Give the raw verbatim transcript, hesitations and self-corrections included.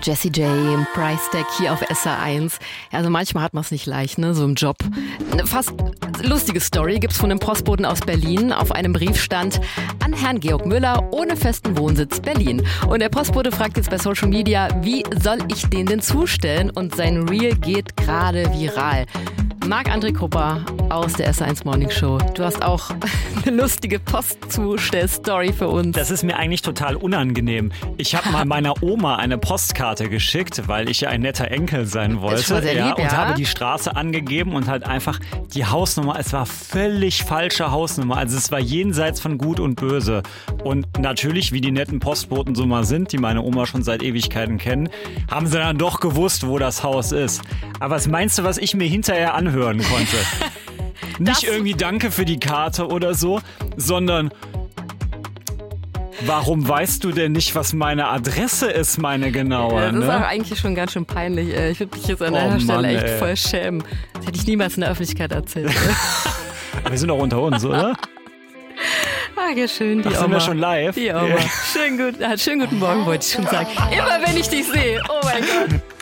Jessie J, Price Tag hier auf S R eins. Also manchmal hat man es nicht leicht, ne, so im Job. Eine fast lustige Story gibt's von einem Postboten aus Berlin. Auf einem Brief stand: an Herrn Georg Müller, ohne festen Wohnsitz, Berlin. Und der Postbote fragt jetzt bei Social Media, wie soll ich den denn zustellen? Und sein Reel geht gerade viral. Marc-André Krupper aus der S R eins Morning Show. Du hast auch eine lustige Postzustell-Story für uns. Das ist mir eigentlich total unangenehm. Ich habe mal meiner Oma eine Postkarte geschickt, weil ich ja ein netter Enkel sein wollte. Das ist schon sehr lieb, ja, und ja. habe die Straße angegeben und halt einfach die Hausnummer. Es war völlig falsche Hausnummer. Also es war jenseits von Gut und Böse. Und natürlich, wie die netten Postboten so mal sind, die meine Oma schon seit Ewigkeiten kennen, haben sie dann doch gewusst, wo das Haus ist. Aber was meinst du, was ich mir hinterher anhören konnte? Nicht Das irgendwie Danke für die Karte oder so, sondern warum weißt du denn nicht, was meine Adresse ist, meine genaue? Ja, das ist ne? auch eigentlich schon ganz schön peinlich. Ey. Ich würde mich jetzt an Oh deiner Stelle Mann, echt ey. voll schämen. Das hätte ich niemals in der Öffentlichkeit erzählt. Wir sind doch unter uns, oder? Ah, ja, schön, die Ach, Oma. sind wir schon live? Die Oma. Ja. Schönen, gut, ah, schönen guten Morgen, wollte ich schon sagen. Immer wenn ich dich sehe. Oh mein Gott.